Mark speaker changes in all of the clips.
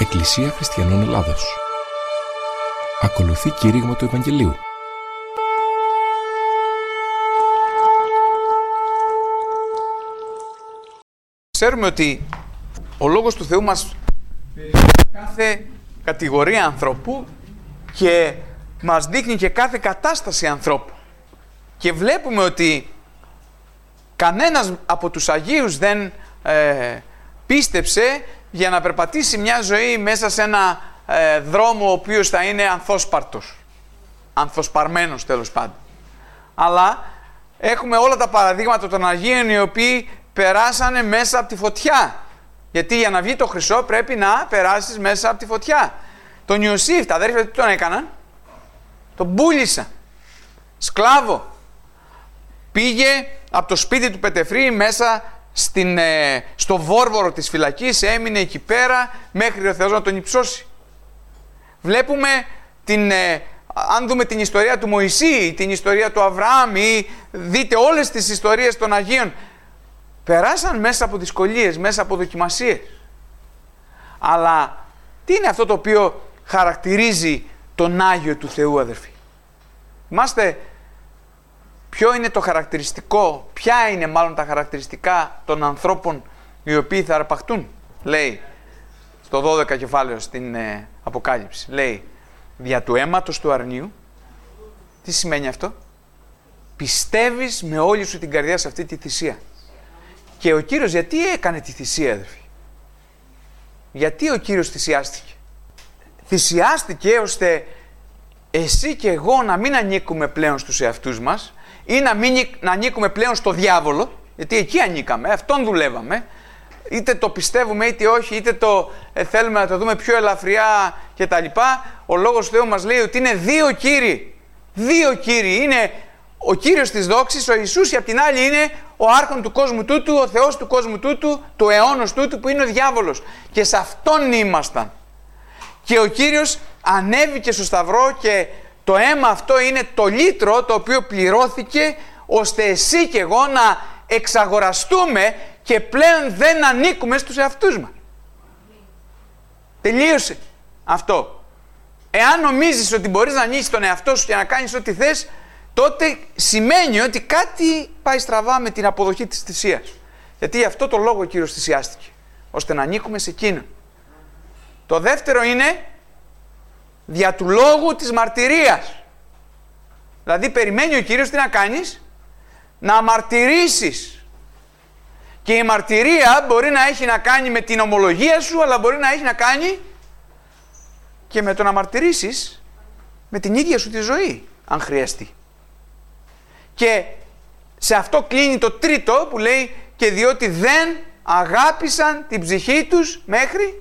Speaker 1: Εκκλησία Χριστιανών Ελλάδος. Ακολουθεί κήρυγμα του Ευαγγελίου.
Speaker 2: Ξέρουμε ότι ο Λόγος του Θεού μας κάθε κατηγορία ανθρώπου και μας δείχνει και κάθε κατάσταση ανθρώπου. Και βλέπουμε ότι κανένας από τους Αγίους δεν πίστεψε για να περπατήσει μια ζωή μέσα σε ένα δρόμο ο οποίος θα είναι ανθόσπαρτος. Ανθοσπαρμένος τέλος πάντων. Αλλά έχουμε όλα τα παραδείγματα των Αγίων οι οποίοι περάσανε μέσα από τη φωτιά. Γιατί για να βγει το χρυσό πρέπει να περάσεις μέσα από τη φωτιά. Τον Ιωσήφ, τα αδέρφια τι τον έκαναν? Τον πούλησαν. Σκλάβο. Πήγε από το σπίτι του Πετεφρή μέσα στο βόρβορο της φυλακής, έμεινε εκεί πέρα μέχρι ο Θεός να τον υψώσει. Βλέπουμε αν δούμε την ιστορία του Μωυσή, την ιστορία του Αβραάμ ή δείτε όλες τις ιστορίες των Αγίων, περάσαν μέσα από δυσκολίες, μέσα από δοκιμασίες. Αλλά τι είναι αυτό το οποίο χαρακτηρίζει τον Άγιο του Θεού, αδερφοί? Θυμάστε ποιο είναι το χαρακτηριστικό, ποια είναι μάλλον τα χαρακτηριστικά των ανθρώπων οι οποίοι θα αρπαχτούν? Λέει στο 12 κεφάλαιο στην Αποκάλυψη, λέει δια του αίματος του αρνίου. Τι σημαίνει αυτό? Πιστεύεις με όλη σου την καρδιά σε αυτή τη θυσία. Και ο Κύριος γιατί έκανε τη θυσία, αδερφοί? Γιατί ο Κύριος θυσιάστηκε? Θυσιάστηκε ώστε εσύ και εγώ να μην ανήκουμε πλέον στους εαυτούς μας ή να ανήκουμε πλέον στο διάβολο, γιατί εκεί ανήκαμε, αυτόν δουλεύαμε, είτε το πιστεύουμε είτε όχι, είτε το θέλουμε να το δούμε πιο ελαφριά κτλ. Ο Λόγος του Θεού μας λέει ότι είναι δύο κύριοι. Δύο κύριοι. Είναι ο Κύριος της δόξης, ο Ιησούς, και απ' την άλλη είναι ο άρχον του κόσμου τούτου, ο Θεός του κόσμου τούτου, του αιώνος τούτου, που είναι ο διάβολος. Και σε αυτόν ήμασταν. Και ο Κύριος ανέβηκε στο Σταυρό και το αίμα αυτό είναι το λύτρο το οποίο πληρώθηκε ώστε εσύ και εγώ να εξαγοραστούμε και πλέον δεν ανήκουμε στους εαυτούς μας. Τελείωσε αυτό. Εάν νομίζεις ότι μπορείς να ανοίξεις τον εαυτό σου και να κάνεις ό,τι θες, τότε σημαίνει ότι κάτι πάει στραβά με την αποδοχή της θυσίας. Γιατί γι' αυτό το λόγο ο Κύριος θυσιάστηκε, ώστε να ανήκουμε σε Εκείνον. Το δεύτερο είναι δια του λόγου της μαρτυρίας. Δηλαδή περιμένει ο Κύριος τι να κάνεις? Να μαρτυρήσεις. Και η μαρτυρία μπορεί να έχει να κάνει με την ομολογία σου, αλλά μπορεί να έχει να κάνει και με το να μαρτυρήσεις με την ίδια σου τη ζωή, αν χρειαστεί. Και σε αυτό κλείνει το τρίτο που λέει και διότι δεν αγάπησαν την ψυχή τους μέχρι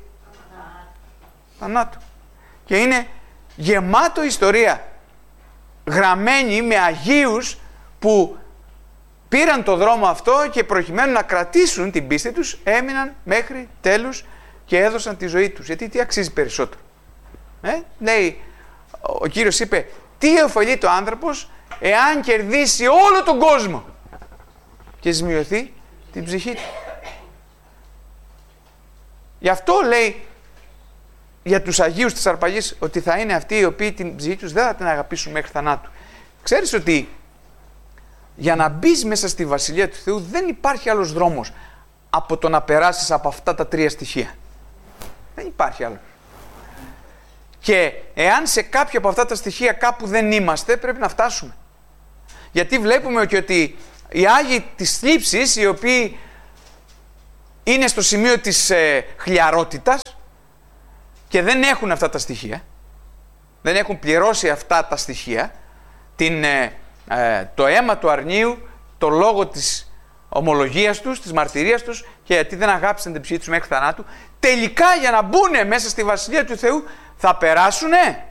Speaker 2: θανάτου. Και είναι γεμάτο ιστορία, γραμμένη με Αγίους που πήραν το δρόμο αυτό και προκειμένου να κρατήσουν την πίστη τους έμειναν μέχρι τέλους και έδωσαν τη ζωή τους. Γιατί τι αξίζει περισσότερο? Λέει, ο Κύριος είπε, τι ωφελεί ο άνθρωπος εάν κερδίσει όλο τον κόσμο και ζημιωθεί την ψυχή του? Γι' αυτό λέει για τους Αγίους της Αρπαγής ότι θα είναι αυτοί οι οποίοι την ψυχή τους δεν θα την αγαπήσουν μέχρι θανάτου. Ξέρεις ότι για να μπεις μέσα στη Βασιλεία του Θεού δεν υπάρχει άλλος δρόμος από το να περάσεις από αυτά τα τρία στοιχεία. Δεν υπάρχει άλλο. Και εάν σε κάποια από αυτά τα στοιχεία κάπου δεν είμαστε, πρέπει να φτάσουμε. Γιατί βλέπουμε και ότι οι Άγιοι της θλίψης, οι οποίοι είναι στο σημείο της χλιαρότητας και δεν έχουν αυτά τα στοιχεία, δεν έχουν πληρώσει αυτά τα στοιχεία, το αίμα του αρνίου, το λόγο της ομολογίας τους, της μαρτυρίας τους, και γιατί δεν αγάπησαν την ψυχή τους μέχρι θανάτου, τελικά για να μπουν μέσα στη Βασιλεία του Θεού θα περάσουνε.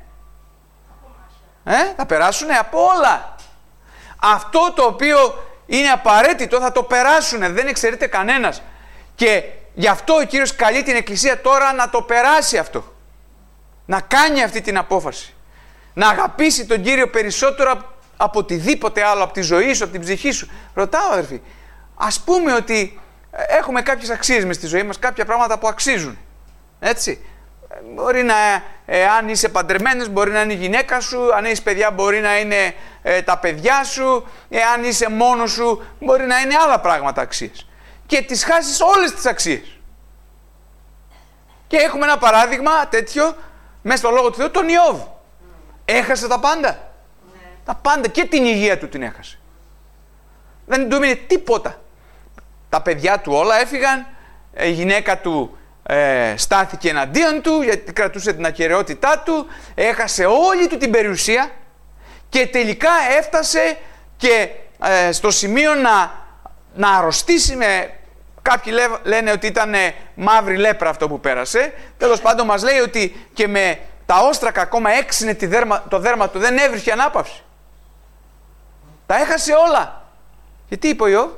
Speaker 2: Θα περάσουνε από όλα. Αυτό το οποίο είναι απαραίτητο θα το περάσουνε, δεν εξαιρείται κανένας. Και γι' αυτό ο Κύριος καλεί την Εκκλησία τώρα να το περάσει αυτό. Να κάνει αυτή την απόφαση. Να αγαπήσει τον Κύριο περισσότερο από οτιδήποτε άλλο, από τη ζωή σου, από την ψυχή σου. Ρωτάω, αδερφοί, ας πούμε ότι έχουμε κάποιες αξίες μες στη ζωή μας, κάποια πράγματα που αξίζουν. Έτσι. Μπορεί να, αν είσαι παντρεμένος, μπορεί να είναι η γυναίκα σου, αν έχεις παιδιά μπορεί να είναι τα παιδιά σου, αν είσαι μόνος σου μπορεί να είναι άλλα πράγματα αξίες. Και τις χάσεις όλες τις αξίες. Και έχουμε ένα παράδειγμα τέτοιο μέσα στο Λόγο του Θεού, τον Ιώβ. Έχασε τα πάντα. Τα πάντα, και την υγεία του την έχασε. Δεν του έμεινε τίποτα. Τα παιδιά του όλα έφυγαν, η γυναίκα του στάθηκε εναντίον του γιατί κρατούσε την ακεραιότητά του, έχασε όλη του την περιουσία και τελικά έφτασε και στο σημείο να αρρωστήσει με... Κάποιοι λένε ότι ήταν μαύρη λέπρα αυτό που πέρασε. Τέλος πάντων μας λέει ότι και με τα όστρακα ακόμα έξινε το δέρμα του, δεν έβρισκε ανάπαυση. Τα έχασε όλα. Και τι είπε ο Ιώβ?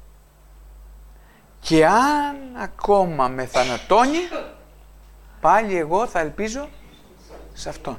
Speaker 2: Και αν ακόμα με θανατώνει, πάλι εγώ θα ελπίζω σε Αυτόν.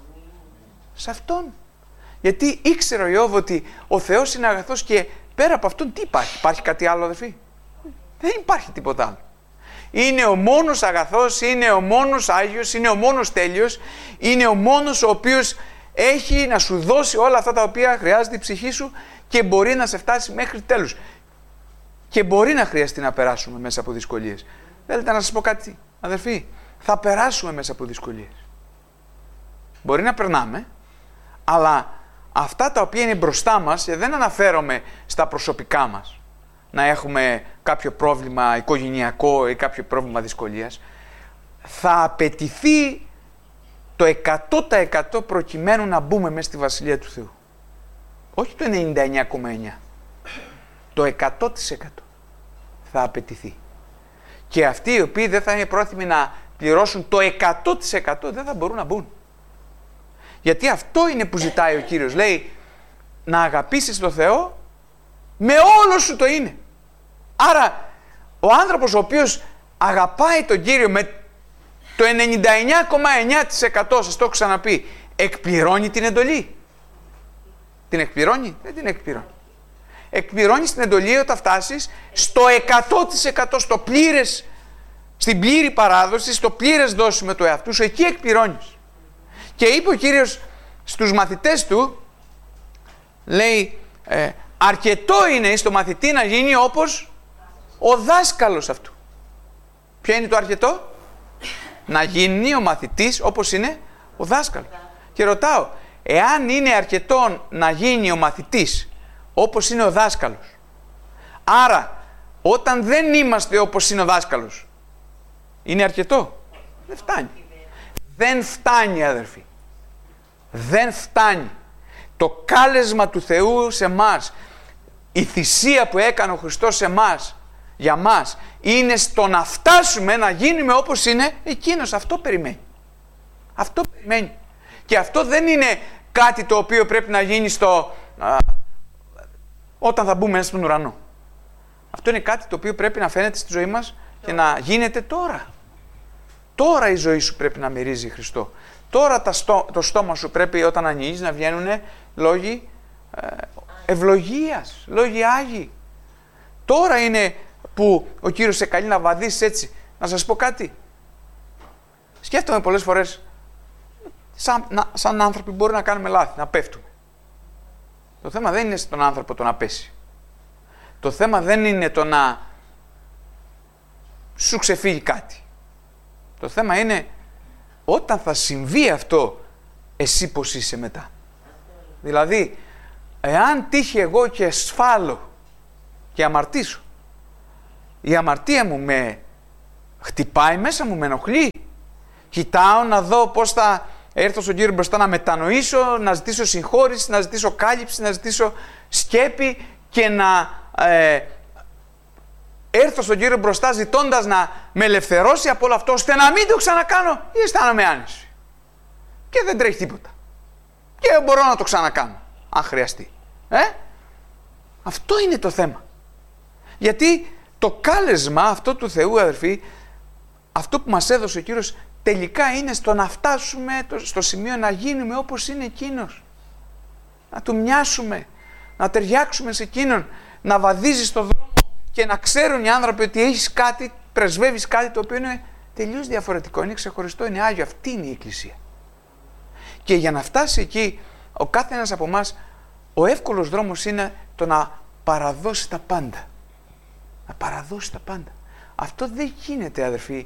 Speaker 2: Σε Αυτόν. Γιατί ήξερε ο Ιώβ ότι ο Θεός είναι αγαθός και πέρα από Αυτόν τι υπάρχει? Υπάρχει κάτι άλλο, αδελφοί? Δεν υπάρχει τίποτα άλλο. Είναι ο μόνος αγαθός, είναι ο μόνος Άγιος, είναι ο μόνος τέλειος, είναι ο μόνος ο οποίος έχει να σου δώσει όλα αυτά τα οποία χρειάζεται η ψυχή σου και μπορεί να σε φτάσει μέχρι τέλους. Και μπορεί να χρειαστεί να περάσουμε μέσα από δυσκολίες. Θέλετε να σας πω κάτι, αδερφοί? Θα περάσουμε μέσα από δυσκολίες. Μπορεί να περνάμε, αλλά αυτά τα οποία είναι μπροστά μας, δεν αναφέρομαι στα προσωπικά μας, να έχουμε κάποιο πρόβλημα οικογενειακό ή κάποιο πρόβλημα δυσκολίας, θα απαιτηθεί το 100% προκειμένου να μπούμε μέσα στη Βασιλεία του Θεού. Όχι το 99,9%. Το 100% θα απαιτηθεί. Και αυτοί οι οποίοι δεν θα είναι πρόθυμοι να πληρώσουν το 100% δεν θα μπορούν να μπουν. Γιατί αυτό είναι που ζητάει ο Κύριος. Λέει να αγαπήσεις τον Θεό με όλο σου το είναι. Άρα ο άνθρωπος ο οποίος αγαπάει τον Κύριο με το 99,9%, σας το έχω ξαναπεί, εκπληρώνει την εντολή. Την εκπληρώνει? Δεν την εκπληρώνει. Εκπληρώνεις την εντολή όταν φτάσεις στο 100%, στο πλήρες, στην πλήρη παράδοση, στο πλήρες δώσιμο του εαυτού σου, εκεί εκπληρώνεις. Και είπε ο Κύριος στους μαθητές του, λέει, αρκετό είναι στο μαθητή να γίνει όπως ο δάσκαλος αυτού. Ποιο είναι το αρκετό? Να γίνει ο μαθητής όπως είναι ο δάσκαλος. Και ρωτάω, εάν είναι αρκετό να γίνει ο μαθητής όπως είναι ο δάσκαλος, άρα όταν δεν είμαστε όπως είναι ο δάσκαλος, είναι αρκετό? Δεν φτάνει. Δεν φτάνει, αδερφοί. Δεν φτάνει. Το κάλεσμα του Θεού σε μας, η θυσία που έκανε ο Χριστός σε μας, για μας, είναι στο να φτάσουμε να γίνουμε όπως είναι εκείνος. Αυτό περιμένει. Αυτό περιμένει. Και αυτό δεν είναι κάτι το οποίο πρέπει να γίνει όταν θα μπούμε μέσα στον ουρανό. Αυτό είναι κάτι το οποίο πρέπει να φαίνεται στη ζωή μας και να γίνεται τώρα. Τώρα η ζωή σου πρέπει να μυρίζει Χριστό. Τώρα το στόμα σου πρέπει όταν ανοίγεις να βγαίνουν λόγοι ευλογίας, λόγοι άγιοι. Τώρα είναι που ο Κύριος σε καλεί να βαδίσεις έτσι. Να σας πω κάτι. Σκέφτομαι πολλές φορές, σαν άνθρωποι μπορεί να κάνουμε λάθη, να πέφτουμε. Το θέμα δεν είναι στον άνθρωπο το να πέσει. Το θέμα δεν είναι το να σου ξεφύγει κάτι. Το θέμα είναι όταν θα συμβεί αυτό, εσύ πώς είσαι μετά. Δηλαδή, εάν τύχει εγώ και σφάλω και αμαρτήσω, η αμαρτία μου με χτυπάει μέσα μου, με ενοχλεί. Κοιτάω να δω πώς θα έρθω στον Κύριο μπροστά να μετανοήσω, να ζητήσω συγχώρηση, να ζητήσω κάλυψη, να ζητήσω σκέπη και να έρθω στον Κύριο μπροστά ζητώντας να με ελευθερώσει από όλο αυτό, ώστε να μην το ξανακάνω, ή αισθάνομαι άνεση. Και δεν τρέχει τίποτα. Και μπορώ να το ξανακάνω, αν χρειαστεί. Αυτό είναι το θέμα. Γιατί το κάλεσμα αυτό του Θεού, αδερφοί, αυτό που μας έδωσε ο Κύριος, τελικά είναι στο να φτάσουμε στο σημείο να γίνουμε όπως είναι Εκείνος. Να Του μοιάσουμε, να ταιριάξουμε σε Εκείνον, να βαδίζεις στον δρόμο και να ξέρουν οι άνθρωποι ότι έχεις κάτι, πρεσβεύεις κάτι το οποίο είναι τελείως διαφορετικό, είναι ξεχωριστό, είναι Άγιο. Αυτή είναι η Εκκλησία. Και για να φτάσει εκεί, ο κάθε ένας από εμάς, ο εύκολος δρόμος είναι το να παραδώσει τα πάντα. Να παραδώσει τα πάντα. Αυτό δεν γίνεται, αδερφοί,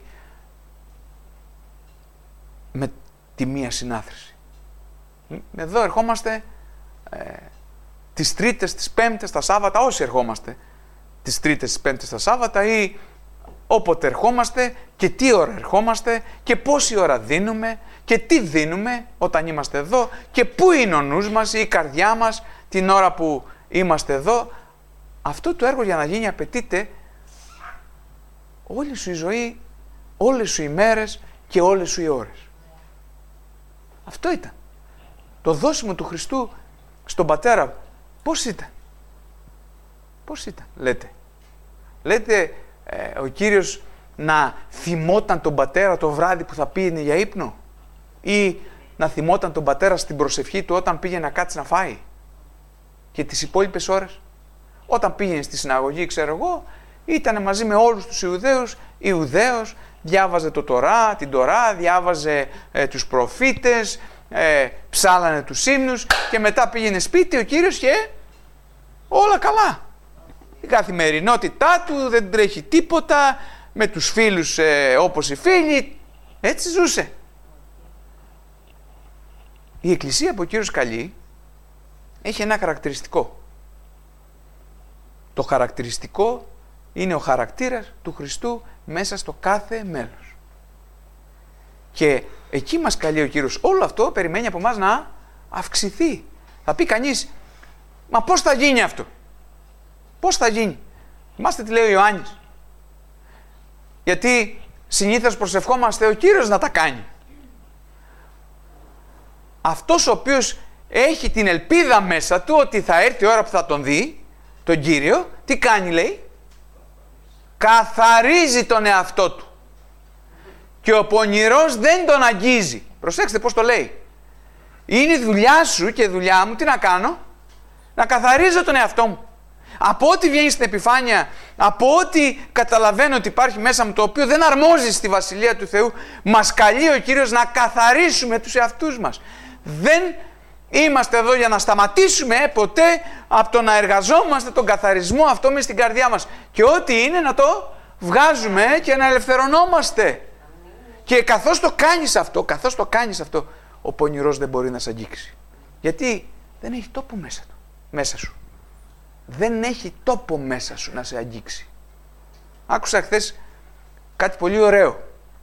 Speaker 2: με τη μία συνάθρηση. Εδώ ερχόμαστε τις Τρίτες, τις Πέμπτες, τα Σάββατα, όσοι ερχόμαστε τις Τρίτες, τις Πέμπτες, τα Σάββατα ή όποτε ερχόμαστε και τι ώρα ερχόμαστε και πόση ώρα δίνουμε και τι δίνουμε όταν είμαστε εδώ και πού είναι ο νους μας ή η καρδιά μας την ώρα που είμαστε εδώ. Αυτό το έργο για να γίνει απαιτείται όλη σου η ζωή, όλες σου οι μέρες και όλες σου οι ώρες. Αυτό ήταν. Το δώσιμο του Χριστού στον Πατέρα πώς ήταν. Πώς ήταν, λέτε. Λέτε ο Κύριος να θυμόταν τον Πατέρα το βράδυ που θα πήγαινε για ύπνο ή να θυμόταν τον Πατέρα στην προσευχή του όταν πήγε να κάτσει να φάει και τις υπόλοιπες ώρες. Όταν πήγαινε στη συναγωγή, ξέρω εγώ, ήταν μαζί με όλους τους Ιουδαίους, διάβαζε το Τωρά, την Τωρά, διάβαζε τους προφήτες, ψάλανε τους ύμνους και μετά πήγαινε σπίτι ο Κύριος και όλα καλά. Η καθημερινότητά του δεν τρέχει τίποτα, με τους φίλους όπως οι φίλοι, έτσι ζούσε. Η Εκκλησία που ο Κύριος καλεί έχει ένα χαρακτηριστικό. Το χαρακτηριστικό είναι ο χαρακτήρας του Χριστού μέσα στο κάθε μέλος. Και εκεί μας καλεί ο Κύριος. Όλο αυτό περιμένει από εμάς να αυξηθεί. Θα πει κανείς, μα πώς θα γίνει αυτό. Πώς θα γίνει. Θυμάστε τι λέει ο Ιωάννης. Γιατί συνήθως προσευχόμαστε ο Κύριος να τα κάνει. Αυτός ο οποίος έχει την ελπίδα μέσα του ότι θα έρθει η ώρα που θα τον δει, τον Κύριο, τι κάνει λέει. Καθαρίζει τον εαυτό του. Και ο πονηρός δεν τον αγγίζει. Προσέξτε πώς το λέει. Είναι η δουλειά σου και η δουλειά μου τι να κάνω. Να καθαρίζω τον εαυτό μου. Από ό,τι βγαίνει στην επιφάνεια, από ό,τι καταλαβαίνω ότι υπάρχει μέσα μου το οποίο δεν αρμόζει στη Βασιλεία του Θεού, μας καλεί ο Κύριος να καθαρίσουμε τους εαυτούς μας. Δεν είμαστε εδώ για να σταματήσουμε ποτέ από το να εργαζόμαστε τον καθαρισμό αυτό μες στην καρδιά μας. Και ό,τι είναι να το βγάζουμε και να ελευθερωνόμαστε. Και καθώς το κάνεις αυτό, ο πονηρός δεν μπορεί να σε αγγίξει. Γιατί δεν έχει τόπο μέσα σου. Δεν έχει τόπο μέσα σου να σε αγγίξει. Άκουσα χθες κάτι πολύ ωραίο.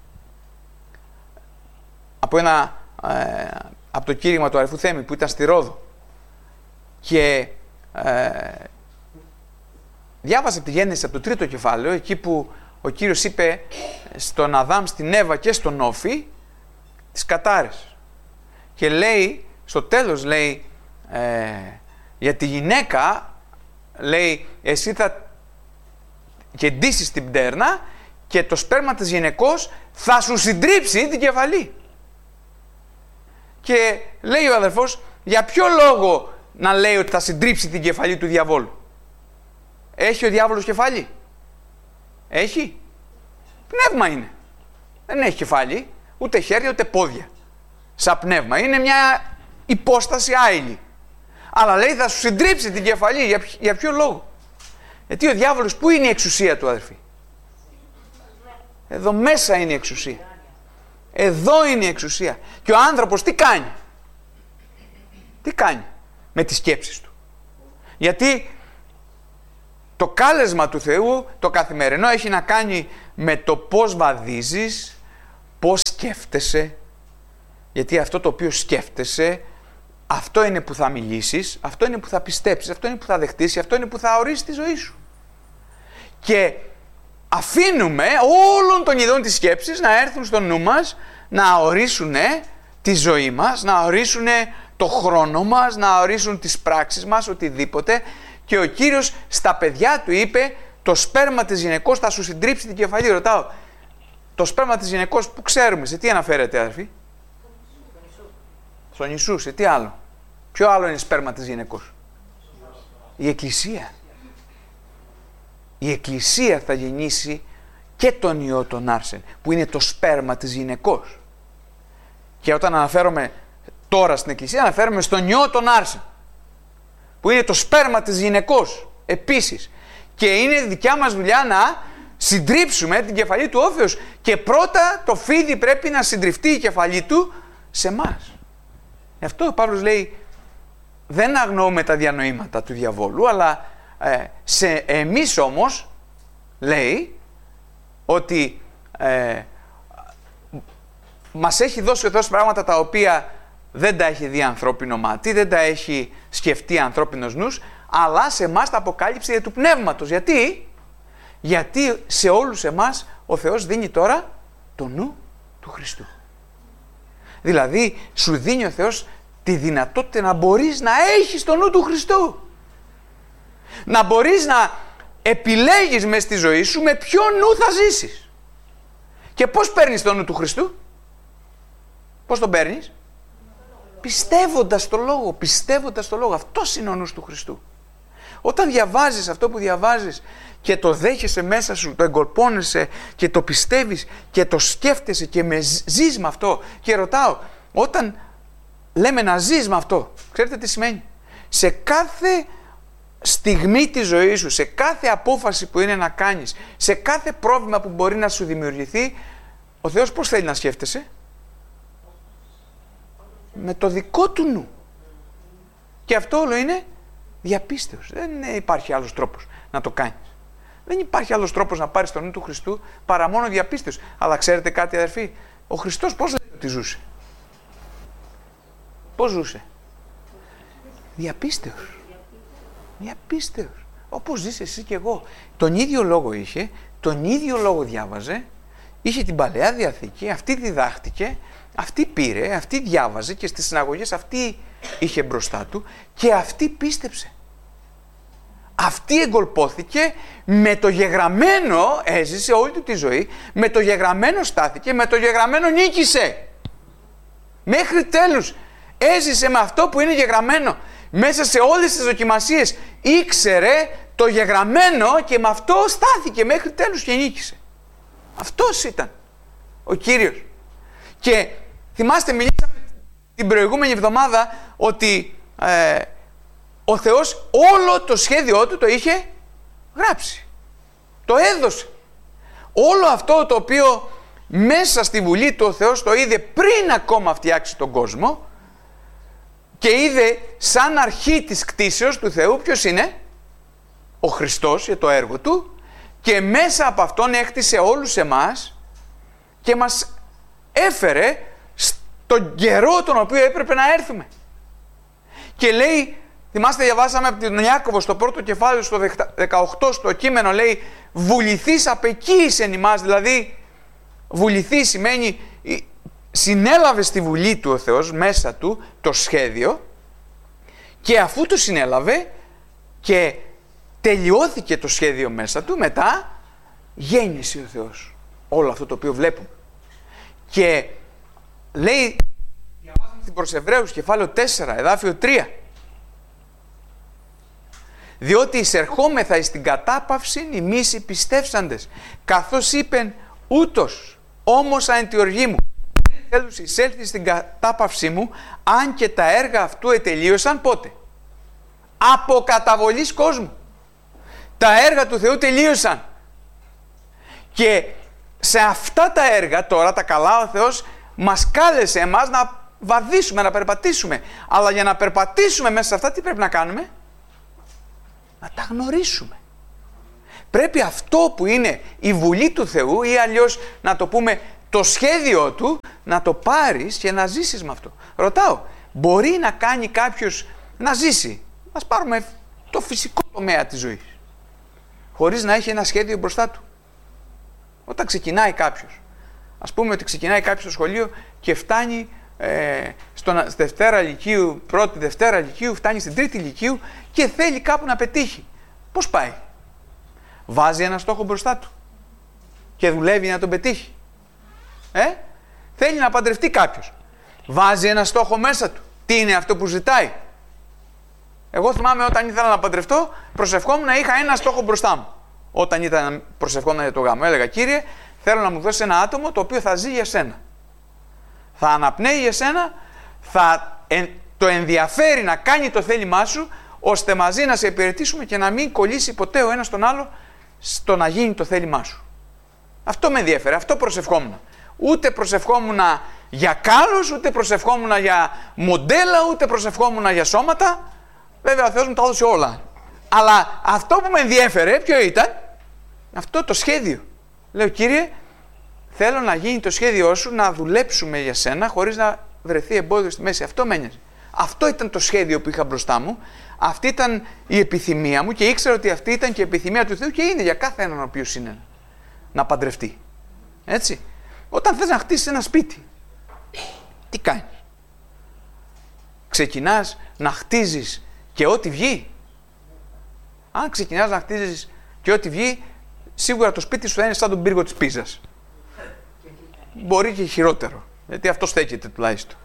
Speaker 2: Από το κήρυγμα του Αρεφού Θέμη που ήταν στη Ρόδο. Και διάβασα τη Γέννηση από το 3ο κεφάλαιο, εκεί που ο Κύριος είπε στον Αδάμ, στην Εύα και στον Όφη τις κατάρες. Και λέει, στο τέλος λέει, για τη γυναίκα, λέει, εσύ θα κεντήσεις την πτέρνα και το σπέρμα της γυναικός θα σου συντρίψει την κεφαλή. Και λέει ο αδερφός, για ποιο λόγο να λέει ότι θα συντρίψει την κεφαλή του διαβόλου. Έχει ο διάβολος κεφάλι. Έχει. Πνεύμα είναι. Δεν έχει κεφάλι, ούτε χέρια ούτε πόδια. Σαν πνεύμα. Είναι μια υπόσταση άειλη. Αλλά λέει θα σου συντρίψει την κεφαλή. Για ποιο λόγο. Γιατί ο διάβολος πού είναι η εξουσία του, αδερφοί. Εδώ μέσα είναι η εξουσία. Εδώ είναι η εξουσία. Και ο άνθρωπος τι κάνει. Τι κάνει με τις σκέψεις του. Γιατί το κάλεσμα του Θεού, το καθημερινό, έχει να κάνει με το πώς βαδίζεις, πώς σκέφτεσαι. Γιατί αυτό το οποίο σκέφτεσαι, αυτό είναι που θα μιλήσεις, αυτό είναι που θα πιστέψεις, αυτό είναι που θα δεχτείς, αυτό είναι που θα ορίσει τη ζωή σου. Και αφήνουμε όλων των ειδών της σκέψης να έρθουν στο νου μας, να ορίσουν τη ζωή μας, να ορίσουν το χρόνο μας, να ορίσουν τις πράξεις μας, οτιδήποτε. Και ο Κύριος στα παιδιά του είπε, το σπέρμα της γυναικός θα σου συντρίψει την κεφαλή. Ρωτάω, το σπέρμα της γυναικός που ξέρουμε, σε τι αναφέρεται, αδερφοί? Στον Ιησού, σε τι άλλο? Ποιο άλλο είναι σπέρμα της γυναικός? Η Εκκλησία. Η Εκκλησία θα γεννήσει και τον Υιό τον άρσεν, που είναι το σπέρμα της γυναικός. Και όταν αναφέρομαι τώρα στην Εκκλησία, αναφέρομαι στον Υιό τον άρσεν, που είναι το σπέρμα της γυναικός επίσης. Και είναι δικιά μας δουλειά να συντρίψουμε την κεφαλή του όφεως, και πρώτα το φίδι πρέπει να συντριφτεί η κεφαλή του σε εμάς. Γι' αυτό ο Παύλος λέει, δεν αγνοούμε τα διανοήματα του διαβόλου, αλλά σε εμείς όμως, λέει, ότι μας έχει δώσει ο Θεός πράγματα τα οποία δεν τα έχει δει ανθρώπινο μάτι, δεν τα έχει σκεφτεί ανθρώπινος νους, αλλά σε εμάς τα αποκάλυψε για του Πνεύματος. Γιατί σε όλους εμάς ο Θεός δίνει τώρα το νου του Χριστού. Δηλαδή σου δίνει ο Θεός τη δυνατότητα να μπορείς να έχεις το νου του Χριστού. Να μπορείς να επιλέγεις μες στη ζωή σου με ποιο νου θα ζήσεις. Και πώς παίρνεις το νου του Χριστού? Πώς τον παίρνεις? Πιστεύοντας το Λόγο, πιστεύοντας το Λόγο. Αυτός είναι ο νους του Χριστού. Όταν διαβάζεις αυτό που διαβάζεις και το δέχεσαι μέσα σου, το εγκολπώνεσαι και το πιστεύεις και το σκέφτεσαι και ζεις με αυτό. Και ρωτάω, όταν λέμε να ζεις με αυτό, ξέρετε τι σημαίνει? Σε κάθε στιγμή της ζωής σου, σε κάθε απόφαση που είναι να κάνεις, σε κάθε πρόβλημα που μπορεί να σου δημιουργηθεί, ο Θεός πώς θέλει να σκέφτεσαι? Με το δικό του νου. Και αυτό όλο είναι διαπίστεως. Δεν υπάρχει άλλος τρόπος να το κάνεις. Δεν υπάρχει άλλος τρόπος να πάρεις το νου του Χριστού παρά μόνο διαπίστεως. Αλλά ξέρετε κάτι, αδερφοί? Ο Χριστός πώς λέει ότι ζούσε? Πώς ζούσε? Διαπίστεως. Διαπίστεως. Όπως ζεις εσύ και εγώ. Τον ίδιο λόγο είχε, τον ίδιο λόγο διάβαζε, είχε την Παλαιά Διαθήκη, αυτή διδάχτηκε, αυτή πήρε, αυτή διάβαζε και στις συναγωγές αυτή είχε μπροστά του και αυτή πίστεψε. Αυτή εγκολπώθηκε, με το γεγραμμένο έζησε όλη του τη ζωή, με το γεγραμμένο στάθηκε, με το γεγραμμένο νίκησε. Μέχρι τέλους έζησε με αυτό που είναι γεγραμμένο. Μέσα σε όλες τις δοκιμασίες ήξερε το γεγραμμένο και με αυτό στάθηκε μέχρι τέλους και νίκησε. Αυτός ήταν ο Κύριος. Και θυμάστε, μιλήσαμε την προηγούμενη εβδομάδα ότι ο Θεός όλο το σχέδιό του το είχε γράψει. Το έδωσε. Όλο αυτό το οποίο μέσα στη Βουλή του ο Θεός το είδε πριν ακόμα φτιάξει τον κόσμο και είδε σαν αρχή της κτήσεως του Θεού ποιος είναι? Ο Χριστός για το έργο του, και μέσα από αυτόν έκτισε όλους εμάς και μας έφερε στον καιρό τον οποίο έπρεπε να έρθουμε. Και λέει, θυμάστε, διαβάσαμε από τον Ιάκωβο στο πρώτο κεφάλαιο στο 18 στο κείμενο, λέει βουληθείς απεκοίησεν ημάς. Δηλαδή βουληθείς σημαίνει συνέλαβε στη Βουλή του ο Θεός μέσα του το σχέδιο, και αφού το συνέλαβε και τελειώθηκε το σχέδιο μέσα του, μετά γέννησε ο Θεός όλο αυτό το οποίο βλέπουμε. Και λέει, διαβάζουμε στην προς Εβραίους κεφάλαιο 4 εδάφιο 3, διότι εισερχόμεθα εις την κατάπαυση ημείς οι πιστεύσαντες, καθώς είπεν ούτως όμως αν τη οργή μου δεν θέλω εισέλθει στην κατάπαυσή μου, αν και τα έργα αυτού ετελείωσαν πότε? Από καταβολής κόσμου. Τα έργα του Θεού τελείωσαν. Και σε αυτά τα έργα τώρα τα καλά ο Θεός μας κάλεσε εμάς να βαδίσουμε, να περπατήσουμε. Αλλά για να περπατήσουμε μέσα σε αυτά τι πρέπει να κάνουμε? Να τα γνωρίσουμε. Πρέπει αυτό που είναι η Βουλή του Θεού, ή αλλιώς να το πούμε το σχέδιο του, να το πάρεις και να ζήσεις με αυτό. Ρωτάω, μπορεί να κάνει κάποιος να ζήσει, ας πάρουμε το φυσικό τομέα της ζωής, χωρίς να έχει ένα σχέδιο μπροστά του? Όταν ξεκινάει κάποιος, ας πούμε ότι ξεκινάει κάποιος στο σχολείο και φτάνει στη Δευτέρα Λυκείου, πρώτη Δευτέρα Λυκείου, φτάνει στην Τρίτη Λυκείου και θέλει κάπου να πετύχει. Πώς πάει? Βάζει ένα στόχο μπροστά του και δουλεύει να τον πετύχει. Θέλει να παντρευτεί κάποιος. Βάζει ένα στόχο μέσα του. Τι είναι αυτό που ζητάει? Εγώ θυμάμαι όταν ήθελα να παντρευτώ, προσευχόμουν να είχα ένα στόχο μπροστά μου. Όταν ήταν προσευχόμουν για το γάμο, έλεγα: Κύριε, θέλω να μου δώσεις ένα άτομο το οποίο θα ζει για σένα. Θα αναπνέει για σένα, θα το ενδιαφέρει να κάνει το θέλημά σου, ώστε μαζί να σε υπηρετήσουμε και να μην κολλήσει ποτέ ο ένας τον άλλο στο να γίνει το θέλημά σου. Αυτό με ενδιαφέρει, αυτό προσευχόμουν. Ούτε προσευχόμουν για κάλους, ούτε προσευχόμουν για μοντέλα, ούτε προσευχόμουν για σώματα. Βέβαια ο Θεός μου τα έδωσε όλα. Αλλά αυτό που με ενδιέφερε, ποιο ήταν? Αυτό το σχέδιο. Λέω: Κύριε, θέλω να γίνει το σχέδιό σου, να δουλέψουμε για σένα χωρίς να βρεθεί εμπόδιο στη μέση. Αυτό με ένοιαζε. Αυτό ήταν το σχέδιο που είχα μπροστά μου. Αυτή ήταν η επιθυμία μου και ήξερα ότι αυτή ήταν και η επιθυμία του Θεού και είναι για κάθε έναν ο οποίος είναι να παντρευτεί. Έτσι. Όταν θες να χτίσεις ένα σπίτι, τι κάνεις? Ξεκινάς να χτίζεις και ό,τι βγει? Αν ξεκινάς να χτίζεις και ό,τι βγει, σίγουρα το σπίτι σου θα είναι σαν τον πύργο της Πίζας. Μπορεί και χειρότερο, γιατί αυτό στέκεται τουλάχιστον.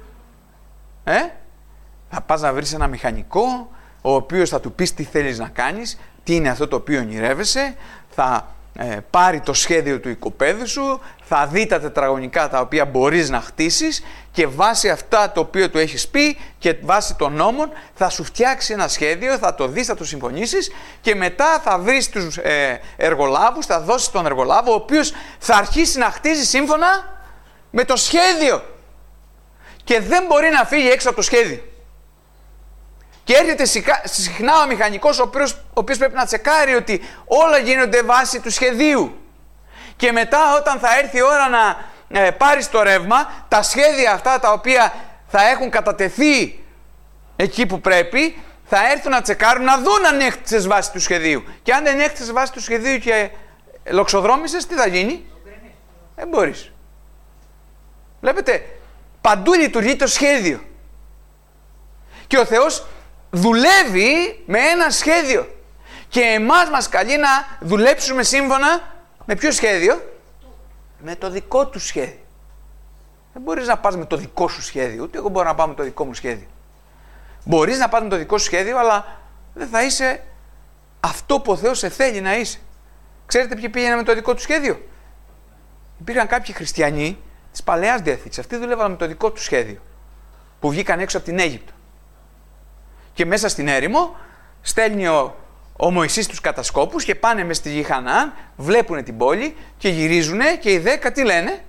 Speaker 2: Θα πας να βρεις ένα μηχανικό, ο οποίος θα του πεις τι θέλεις να κάνεις, τι είναι αυτό το οποίο ονειρεύεσαι, θα πάρει το σχέδιο του οικοπαίδου σου, θα δει τα τετραγωνικά τα οποία μπορείς να χτίσεις και βάσει αυτά το οποίο του έχεις πει και βάσει των νόμων θα σου φτιάξει ένα σχέδιο, θα το δεις, θα το συμφωνήσεις και μετά θα βρεις τους εργολάβους, θα δώσεις τον εργολάβο ο οποίος θα αρχίσει να χτίζει σύμφωνα με το σχέδιο και δεν μπορεί να φύγει έξω από το σχέδιο. Και έρχεται συχνά ο μηχανικός ο οποίος πρέπει να τσεκάρει ότι όλα γίνονται βάσει του σχεδίου. Και μετά όταν θα έρθει η ώρα να πάρεις το ρεύμα, τα σχέδια αυτά τα οποία θα έχουν κατατεθεί εκεί που πρέπει, θα έρθουν να τσεκάρουν, να δουν αν έχτισες βάσει του σχεδίου. Και αν δεν έχτισες βάσει του σχεδίου και λοξοδρόμησες, τι θα γίνει? Δεν μπορείς. Βλέπετε, παντού λειτουργεί το σχέδιο. Και ο Θεός δουλεύει με ένα σχέδιο. Και εμάς μας καλεί να δουλέψουμε σύμφωνα με ποιο σχέδιο? Με το δικό του σχέδιο. Δεν μπορείς να πας με το δικό σου σχέδιο, ούτε εγώ μπορώ να πάω με το δικό μου σχέδιο. Μπορείς να πας με το δικό σου σχέδιο, αλλά δεν θα είσαι αυτό που ο Θεός σε θέλει να είσαι. Ξέρετε ποιοι πήγαιναν με το δικό του σχέδιο? Υπήρχαν κάποιοι χριστιανοί της Παλαιάς Διαθήκης. Αυτοί δούλευαν με το δικό του σχέδιο. Που βγήκαν έξω από την Αίγυπτο. Και μέσα στην έρημο στέλνει ο Μωυσής τους κατασκόπους και πάνε μες στη γη Χαναάν, βλέπουν την πόλη και γυρίζουνε και οι 10 τι λένε?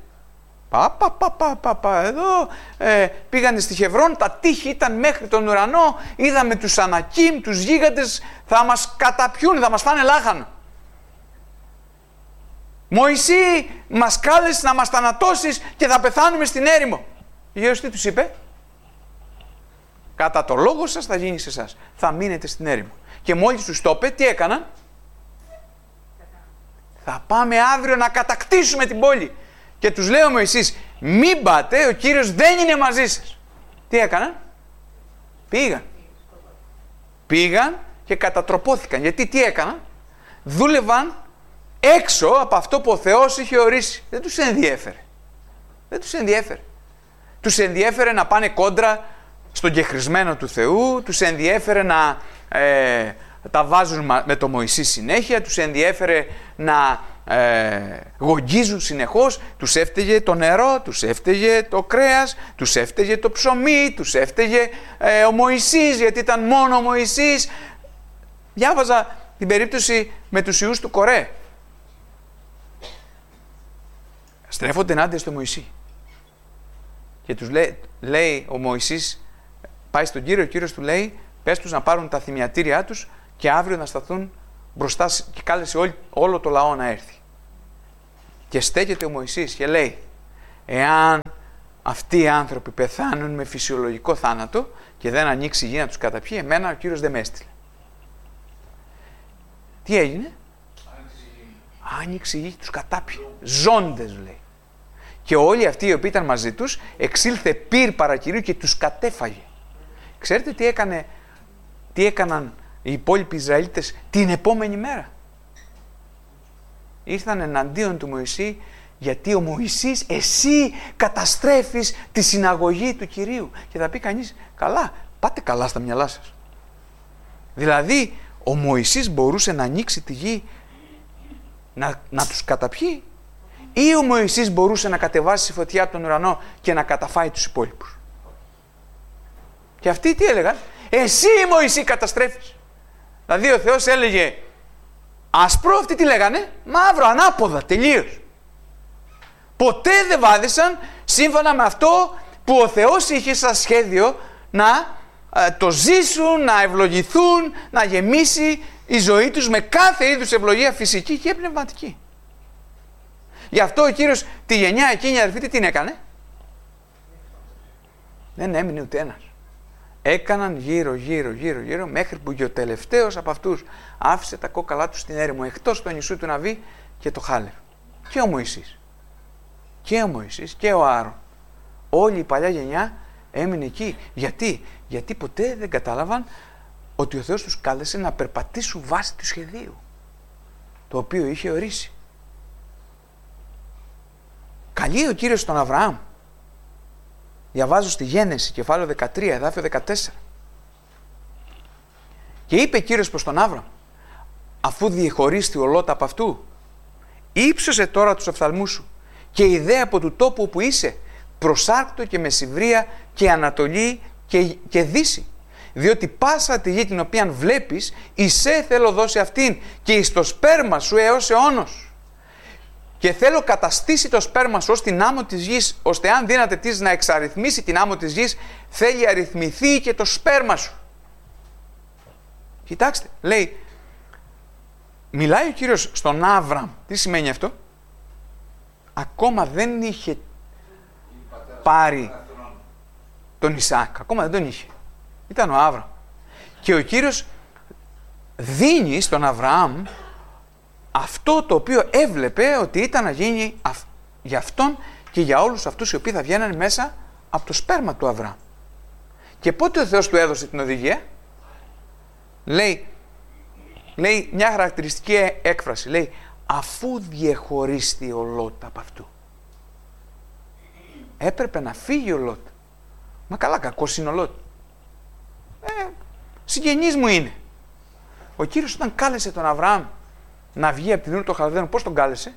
Speaker 2: Εδώ πήγανε στη Χεβρόν, τα τείχη ήταν μέχρι τον ουρανό, είδαμε τους Ανακίμ, τους γίγαντες, θα μας καταπιούν, θα μας φάνε λάχανο. Μωυσή, μας κάλεσες να μας θανατώσεις και θα πεθάνουμε στην έρημο. Ο Γέρος τι τους είπε? Κατά το λόγο σας θα γίνει σε εσάς. Θα μείνετε στην έρημο. Και μόλις τους το είπε, τι έκαναν? Θα πάμε αύριο να κατακτήσουμε την πόλη. Και τους λέει ο Μωυσής, μην πάτε, ο Κύριος δεν είναι μαζί σας. Τι έκαναν? Πήγαν και κατατροπώθηκαν. Γιατί τι έκαναν? Δούλευαν έξω από αυτό που ο Θεός είχε ορίσει. Δεν τους ενδιέφερε. Τους ενδιέφερε να πάνε κόντρα στον κεχρισμένο του Θεού, τους ενδιέφερε να τα βάζουν με το Μωυσή συνέχεια, τους ενδιέφερε να γογγίζουν συνεχώς, τους έφταιγε το νερό, τους έφταιγε το κρέας, τους έφταιγε το ψωμί, τους έφταιγε ο Μωυσής, γιατί ήταν μόνο ο Μωυσής. Διάβαζα την περίπτωση με τους ιούς του Κορέ. Στρέφονται ενάντια στο Μωυσή. Και τους λέει ο Μωυσής, πάει στον Κύριο, ο Κύριος του λέει, πες τους να πάρουν τα θυμιατήριά τους και αύριο να σταθούν μπροστά και κάλεσε όλο το λαό να έρθει. Και στέκεται ο Μωυσής και λέει, εάν αυτοί οι άνθρωποι πεθάνουν με φυσιολογικό θάνατο και δεν ανοίξει η γη να τους καταπιεί, εμένα ο Κύριος δεν με έστειλε. Τι έγινε? Άνοιξε η γη και τους κατάπιε. Ζώντες λέει. Και όλοι αυτοί οι οποίοι ήταν μαζί τους, εξήλθε πυρ παρακυρίου και τους κατέφαγε. Ξέρετε τι έκαναν οι υπόλοιποι Ισραηλίτες την επόμενη μέρα? Ήρθαν εναντίον του Μωυσή, γιατί ο Μωυσής, εσύ καταστρέφεις τη συναγωγή του Κυρίου. Και θα πει κανείς, καλά, πάτε καλά στα μυαλά σας. Δηλαδή, ο Μωυσής μπορούσε να ανοίξει τη γη να τους καταπιεί, ή ο Μωυσής μπορούσε να κατεβάσει φωτιά από τον ουρανό και να καταφάει τους υπόλοιπους? Και αυτοί τι έλεγαν? Εσύ Μωυσή καταστρέφεις. Δηλαδή ο Θεός έλεγε άσπρο, αυτοί τι λέγανε? Μαύρο, ανάποδα, τελείως. Ποτέ δεν βάδισαν σύμφωνα με αυτό που ο Θεός είχε σαν σχέδιο να το ζήσουν, να ευλογηθούν, να γεμίσει η ζωή τους με κάθε είδους ευλογία φυσική και πνευματική. Γι' αυτό ο Κύριος τη γενιά εκείνη, αδερφοί, τι την έκανε? Δεν έμεινε ούτε ένας. Έκαναν γύρω μέχρι που και ο τελευταίος από αυτούς άφησε τα κόκαλά του στην έρημο, εκτός το νησού του Ναβί και το Χάλευ. Και ο Μωυσής. Και ο Μωυσής και ο Άρων. Όλη η παλιά γενιά έμεινε εκεί. Γιατί ποτέ δεν κατάλαβαν ότι ο Θεός τους κάλεσε να περπατήσουν βάσει του σχεδίου, το οποίο είχε ορίσει. Καλεί ο Κύριος τον Αβραάμ. Διαβάζω στη Γένεση, κεφάλαιο 13, εδάφιο 14. Και είπε ο Κύριος προς τον Άβραμ, αφού διεχωρίστη ο Λώτ από αυτού, ύψωσε τώρα τους οφθαλμούς σου και ιδέα από του τόπου όπου είσαι, προσάρκτο και μεσημβρία και ανατολή και δύση. Διότι πάσα τη γη την οποία βλέπεις, εισέ θέλω δώσει αυτήν και εις το σπέρμα σου έως αιώνος. Και θέλω καταστήσει το σπέρμα σου ως την άμμο της γης, ώστε αν δύναται της να εξαριθμίσει την άμμο της γης, θέλει αριθμηθεί και το σπέρμα σου. Κοιτάξτε, λέει, μιλάει ο Κύριος στον Άβραμ. Τι σημαίνει αυτό? Ακόμα δεν είχε πάρει τον Ισαάκ, ακόμα δεν τον είχε. Ήταν ο Άβραμ. Και ο Κύριος δίνει στον Αβραάμ αυτό το οποίο έβλεπε ότι ήταν να γίνει για αυτόν και για όλους αυτούς οι οποίοι θα βγαίνουν μέσα από το σπέρμα του Αβραάμ. Και πότε ο Θεός του έδωσε την οδηγία? Λέει μια χαρακτηριστική έκφραση. Λέει, αφού διεχωρίστη ο Λώτ από αυτού. Έπρεπε να φύγει ο Λώτ. Μα καλά, κακός είναι ο Λώτ. Συγγενής μου είναι. Ο Κύριος όταν κάλεσε τον Αβραάμ να βγει από την Ούρ των Χαλδαίων, πώς τον κάλεσε?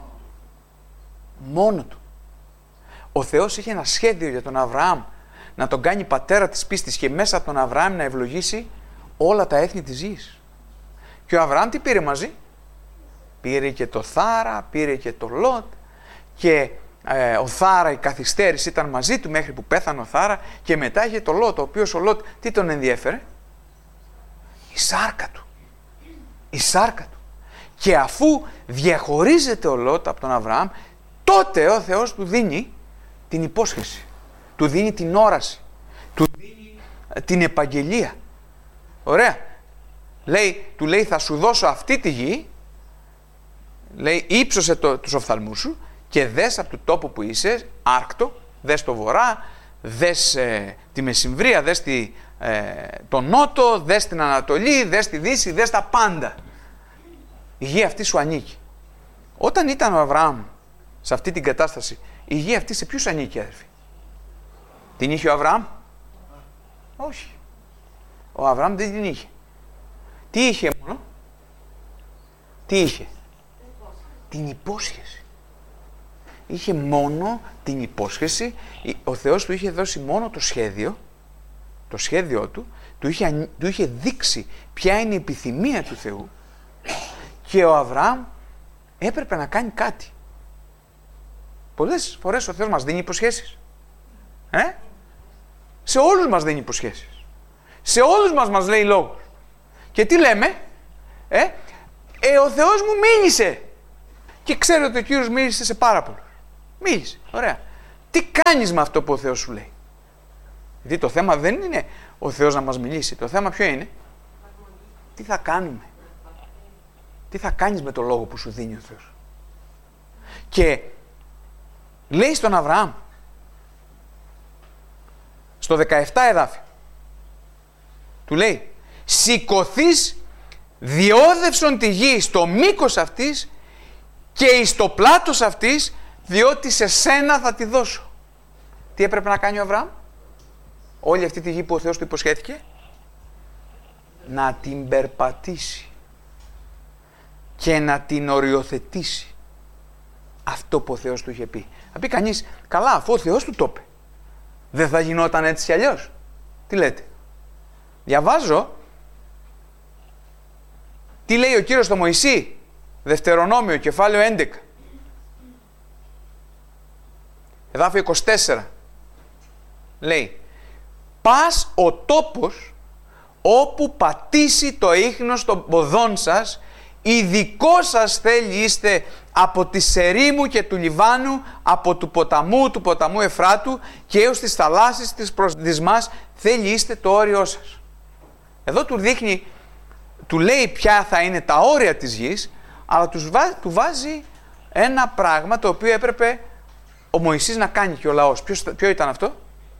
Speaker 2: Μόνο του. Ο Θεός είχε ένα σχέδιο για τον Αβραάμ να τον κάνει πατέρα της πίστης και μέσα από τον Αβραάμ να ευλογήσει όλα τα έθνη της γης. Και ο Αβραάμ τι πήρε μαζί? Πήρε και το Θάρα, πήρε και το Λώτ και ο Θάρα η καθυστέρηση ήταν μαζί του μέχρι που πέθανε ο Θάρα και μετά είχε το Λώτ, ο οποίος ο Λώτ τι τον ενδιέφερε? Η σάρκα του. Η σάρκα του. Και αφού διαχωρίζεται ο Λώτ από τον Αβραάμ, τότε ο Θεός του δίνει την υπόσχεση, του δίνει την όραση, του δίνει την επαγγελία. Ωραία. Του λέει θα σου δώσω αυτή τη γη, λέει ύψωσε τους οφθαλμούς σου και δες από το τόπο που είσαι, άρκτο, δες το βορρά, δες τη μεσημβρία, δες τον νότο, δες την ανατολή, δες τη δύση, δες τα πάντα. Η γη αυτή σου ανήκει. Όταν ήταν ο Αβραάμ σε αυτή την κατάσταση, η γη αυτή σε ποιους ανήκει, αδερφοί? Την είχε ο Αβραάμ? Όχι. Ο Αβραάμ δεν την είχε. Τι είχε μόνο? Τι είχε? Την υπόσχεση. Είχε μόνο την υπόσχεση. Ο Θεός του είχε δώσει μόνο το σχέδιο. Το σχέδιό του του είχε δείξει ποια είναι η επιθυμία του Θεού και ο Αβραάμ έπρεπε να κάνει κάτι. Πολλές φορές ο Θεός μας δίνει υποσχέσεις. Σε όλους μας δίνει υποσχέσεις. Σε όλους μας λέει λόγους. Και τι λέμε? Ο Θεός μου μίλησε. Και ξέρω ότι ο Κύριος μίλησε σε πάρα πολλούς. Μίλησε. Ωραία. Τι κάνεις με αυτό που ο Θεός σου λέει? Γιατί το θέμα δεν είναι ο Θεός να μας μιλήσει. Το θέμα ποιο είναι? Τι θα κάνουμε? Τι θα κάνεις με το λόγο που σου δίνει ο Θεός? Και λέει στον Αβραάμ στο 17 εδάφιο του λέει σηκωθείς διόδευσον τη γη στο μήκος αυτής και εις το πλάτος αυτής, διότι σε σένα θα τη δώσω. Τι έπρεπε να κάνει ο Αβραάμ? Όλη αυτή τη γη που ο Θεός του υποσχέθηκε, να την περπατήσει. και να την οριοθετήσει. Αυτό που ο Θεός του είχε πει. Θα πει κανείς, καλά, αφού ο Θεός του το είπε, δεν θα γινόταν έτσι κι αλλιώς? Τι λέτε? Διαβάζω τι λέει ο Κύριος στο Μωυσή, Δευτερονόμιο, κεφάλαιο 11, εδάφιο 24. Λέει, πας ο τόπος όπου πατήσει το ίχνος των ποδών σας, ειδικό σας θέλει είστε από τη ερήμου και του Λιβάνου, από του ποταμού Εφράτου και έως τις θαλάσσης της προσδισμάς θέλει είστε το όριό σας. Εδώ του δείχνει, του λέει ποια θα είναι τα όρια της γης, αλλά του βάζει ένα πράγμα το οποίο έπρεπε ο Μωυσής να κάνει και ο λαός. Ποιο ήταν αυτό?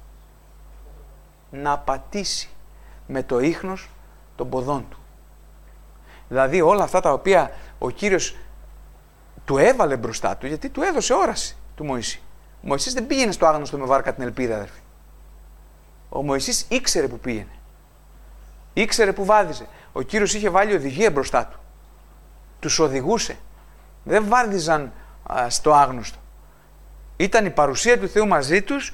Speaker 2: Να πατήσει με το ίχνος των ποδών του. Δηλαδή όλα αυτά τα οποία ο Κύριος του έβαλε μπροστά του, γιατί του έδωσε όραση του Μωυσή. Ο Μωυσής δεν πήγαινε στο άγνωστο με βάρκα την ελπίδα, αδερφοί. Ο Μωυσής ήξερε που πήγαινε. Ήξερε που βάδιζε. Ο Κύριος είχε βάλει οδηγία μπροστά του. Τους οδηγούσε. Δεν βάδιζαν στο άγνωστο. Ήταν η παρουσία του Θεού μαζί τους,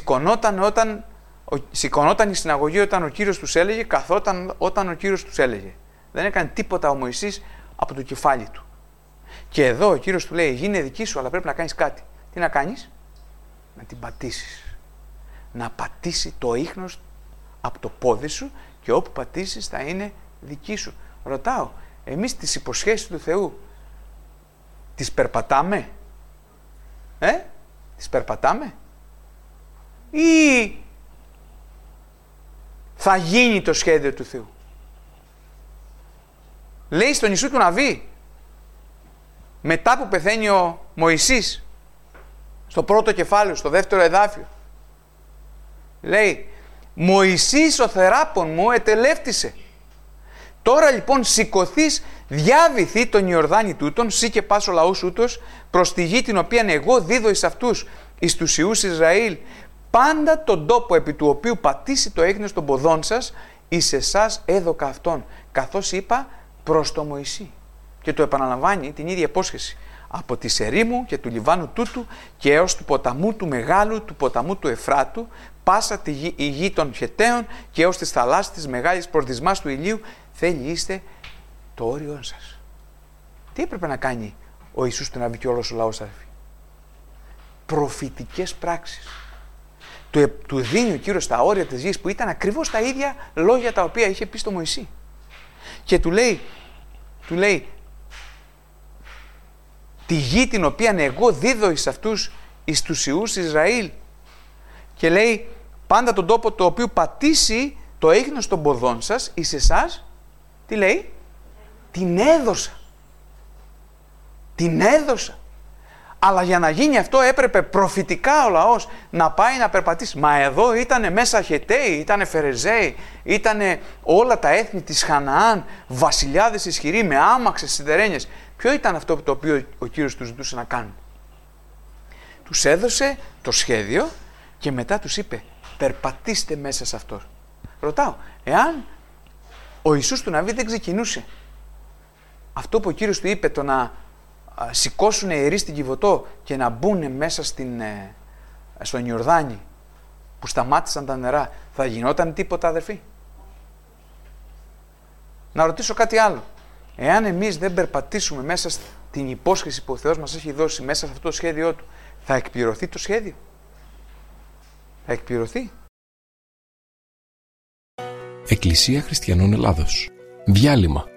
Speaker 2: σηκωνόταν η συναγωγή όταν ο Κύριος τους έλεγε, καθόταν όταν ο Κύριος τους έλεγε. Δεν έκανε τίποτα ο Μωυσής από το κεφάλι του. Και εδώ ο Κύριος του λέει, γίνε δική σου, αλλά πρέπει να κάνεις κάτι. Τι να κάνεις? Να την πατήσεις. Να πατήσει το ίχνος από το πόδι σου και όπου πατήσεις θα είναι δική σου. Ρωτάω, εμείς τις υποσχέσεις του Θεού τις περπατάμε? Τις περπατάμε? Ή θα γίνει το σχέδιο του Θεού? Λέει στον Ιησού του Ναβί, μετά που πεθαίνει ο Μωυσής, στο πρώτο κεφάλαιο, στο δεύτερο εδάφιο, λέει, Μωυσής ο θεράπων μου ετελεύτησε. Τώρα λοιπόν σηκωθείς, διάβηθη τον Ιορδάνη τούτον, σύ και πας ο λαός ούτως, προς τη γη την οποία εγώ δίδω εις αυτούς, εις τους ιούς Ισραήλ, πάντα τον τόπο επί του οποίου πατήσει το ίχνος των ποδών σας, εις εσάς έδωκα αυτόν, καθώς είπα προς το Μωυσή. Και το επαναλαμβάνει την ίδια υπόσχεση. Από τη ερήμου και του Λιβάνου τούτου και έως του ποταμού του Μεγάλου, του ποταμού του Εφράτου, πάσα η γη των Χεταίων και έως τις θαλάσσης της μεγάλης προσδισμάς του ηλίου, θέλει είστε το όριό σας. Τι έπρεπε να κάνει ο Ιησούς του Ναβί και όλος ο λαός, αδελφοί? Προφητικές πράξεις. Του δίνει ο Κύριος τα όρια της γης που ήταν ακριβώς τα ίδια λόγια τα οποία είχε πει στο Μωυσή. Και του λέει τη γη την οποία εγώ δίδω εις αυτούς, εις τους ιούς Ισραήλ, και λέει πάντα τον τόπο το οποίο πατήσει το ίχνος των ποδών σας, εις εσάς, τι λέει? Την έδωσα. Την έδωσα. Αλλά για να γίνει αυτό έπρεπε προφητικά ο λαός να πάει να περπατήσει. Μα εδώ ήτανε μέσα Χεταίοι, ήτανε Φερεζαίοι, ήτανε όλα τα έθνη της Χαναάν, βασιλιάδες ισχυροί με άμαξες, σιδερένιες. Ποιο ήταν αυτό το οποίο ο Κύριος τους ζητούσε να κάνουν? Τους έδωσε το σχέδιο και μετά τους είπε, περπατήστε μέσα σε αυτό. Ρωτάω, εάν ο Ιησούς του Ναβί δεν ξεκινούσε αυτό που ο Κύριος του είπε, το να σηκώσουν ιερείς στην Κιβωτό και να μπουν μέσα στον Ιορδάνη που σταμάτησαν τα νερά, θα γινόταν τίποτα, αδερφοί? Να ρωτήσω κάτι άλλο. Εάν εμείς δεν περπατήσουμε μέσα στην υπόσχεση που ο Θεός μας έχει δώσει, μέσα σε αυτό το σχέδιό του, θα εκπληρωθεί το σχέδιο? Θα εκπληρωθεί?
Speaker 1: Εκκλησία Χριστιανών Ελλάδος. Διάλειμμα.